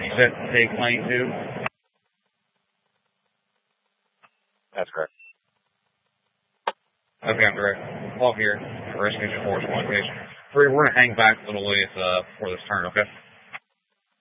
Set to take lane 2. That's correct. Okay, I'm direct. Off here. Rescue Force 1 case. 3, we're going to hang back a little ways before this turn, okay?